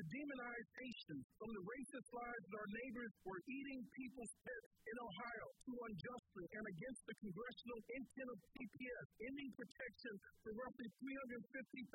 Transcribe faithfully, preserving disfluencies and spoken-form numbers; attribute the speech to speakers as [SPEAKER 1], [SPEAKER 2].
[SPEAKER 1] to demonize Haitians, from the racist lies that our neighbors were eating people's pets in Ohio, to unjustly and against the congressional intent of P P S, ending protection for roughly three hundred fifty